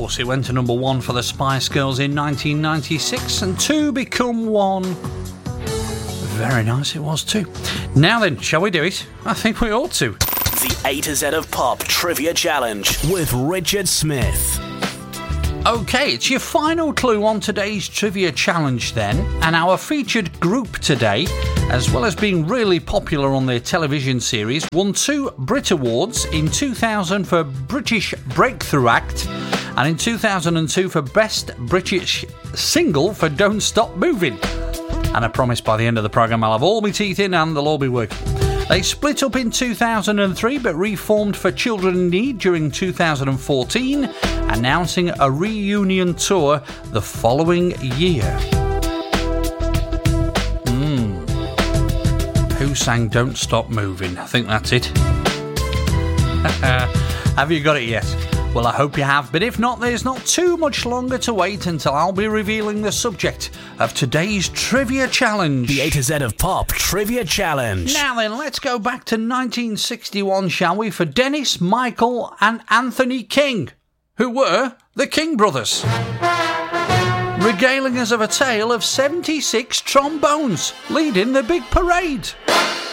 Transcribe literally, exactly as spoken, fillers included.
course, it went to number one for the Spice Girls in nineteen ninety-six, and Two Become One. Very nice it was too. Now then, shall we do it? I think we ought to. The A to Z of Pop Trivia Challenge with Richard Smith. OK, it's your final clue on today's Trivia Challenge then, and our featured group today, as well as being really popular on their television series, won two Brit Awards in two thousand for British Breakthrough Act and in two thousand two for Best British Single for Don't Stop Moving. And I promise by the end of the programme I'll have all my teeth in and they'll all be working. They split up in two thousand three but reformed for Children in Need during two thousand fourteen, announcing a reunion tour the following year. Hmm. Who sang Don't Stop Moving? I think that's it. Have you got it yet? Well, I hope you have, but if not, there's not too much longer to wait until I'll be revealing the subject of today's Trivia Challenge. The A to Z of Pop Trivia Challenge. Now then, let's go back to nineteen sixty-one, shall we, for Dennis, Michael and Anthony King, who were the King Brothers, regaling us of a tale of seventy-six trombones leading the big parade.